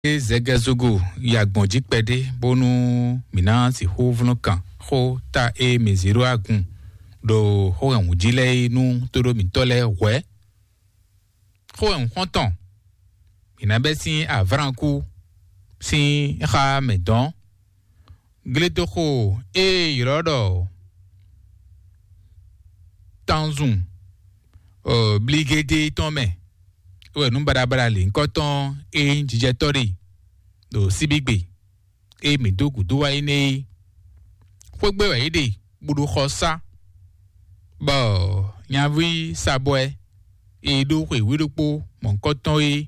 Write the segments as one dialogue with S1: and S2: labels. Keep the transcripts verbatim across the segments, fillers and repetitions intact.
S1: Zegazogo yagbonji pede bonu mina si hovno kan ho ta e mezero agun do ho en jile nu todo mi tole we ho en kontan mina be si avranku si ha medon gleto ho e yrodo tanzun euh bligede tome we nu barabara le nkoton e njije tori do sibigbe e medogu do wa ine fogbe wa ide budu khosa bo nyavi sabwe e do we wirupo mon nkoton e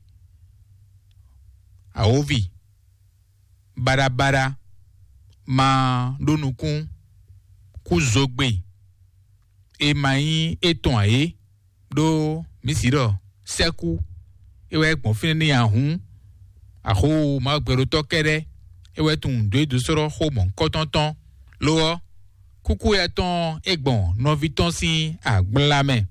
S1: aovi barabara ma donukun kuzogbe e mayin eton aye do misiro seku ewe gbon fin ni ahun aho ma gbero to kere ewe tun do do soro ho mon kotonton lo kuku ya ton egbon no viton si agblame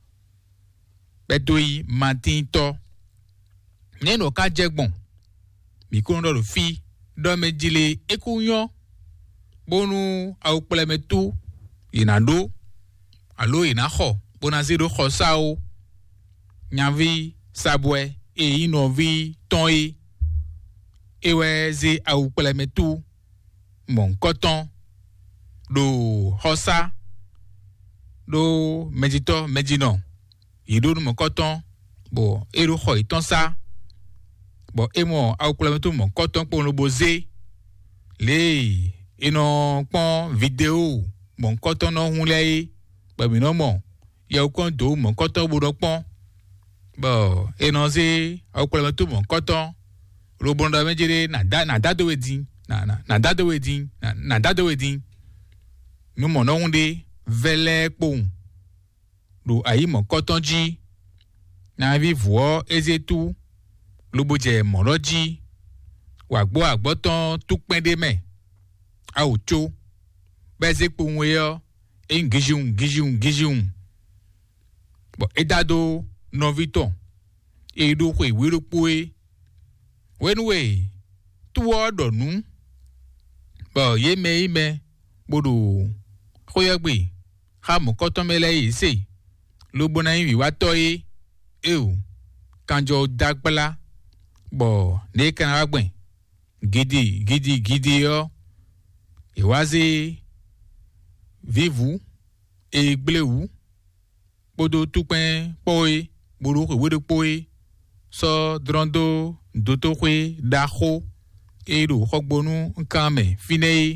S1: bedoi matin to neno ka jegbon mi ko ndo fi do mejile ekuyan bonu awpele tu inado alo inaho bona zero khosao nyavi sabwe e inovi ton ewe ze au pelemetu mon coton do hosa do medito medino ido mon coton bo ero ho itonsa bo emo au pelemetu mon coton pour no boze le ino pon video mon coton no hunle ba mi no mo ya ukon do mon coton bo do pon bo enoze akwele to mon koton robonda mejere na da na dado wedin na na na dado wedin na na dado wedin no mo no hunde vele pon do ayi mon koton ji na vivo ezetu loboje moroji wa gbo agboton tupende me a ocho beze pon we yo e ngijun ngijun ngijun bo edado novito e do kwe wiro poe wenwe tuwo donu bo ye me ime bodo khoyagbe ha mo koton mele ise lo bona yin wa toye e o kanjo dagbala bo ne kan agben gidi gidi gidi yo e waze vivu e gbleu bodo tupen poe buru ko wedo poe so drondo doto kwe daho edo hogbonu nkame fine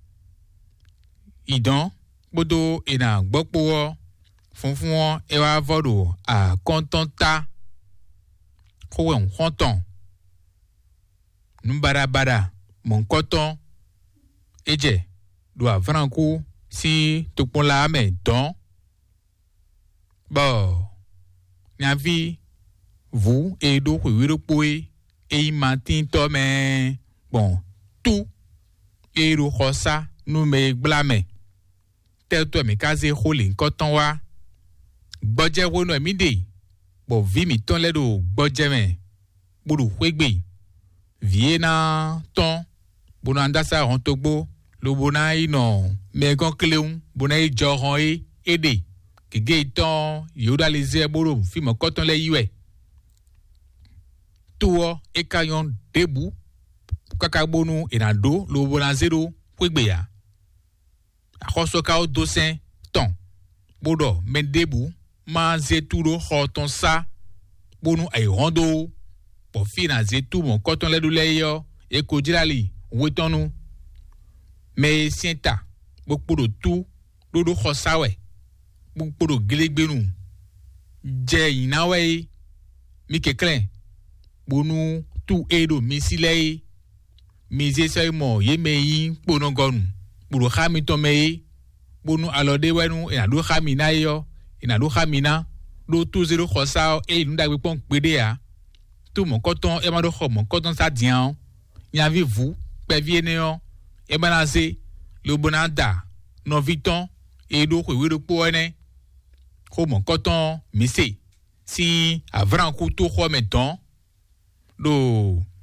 S1: idan bodo ina gbopo funfun e wa vodo a kontanta ko won honton numbara bara mon koton eje do avranku si topon la me don bo nyavi vous et do wiro poe e matin to me bon tout e ro khosa nu me blame tel to me kaze holin koton wa gboje wo no mi de bo vi mi ton le do gboje me buru kwegbe vie na ton bona andasa hon togbo lo bona ino me gon kleun bona e joron e ede gege iton yoda leze boro fi mo koton le yue tuo e kayon debu kakabonu enado lo bona zero kwegbe ya akoso ka o dosen ton bodo men debu ma zeturo hoton sa bonu ay rondo po fina zetu mon koton le do le yo e ko jirali wetonu me sienta bokpodo tu dodo khosawe bukporo gelegbenu je inawe mi keklen bonu tu edo misile mi je sai mo ye meyin pono gonu buru hamito me bonu alode wenu ina do hamina yo ina do hamina do tu zero khosa e nda gbe pon pede ya tu mon coton e ma do kho mon coton sa dian nya vi vous pe viene yo e banaze le bonanda no viton e do ko wiro po ene ko mon coton mise si avran ku to ko meton do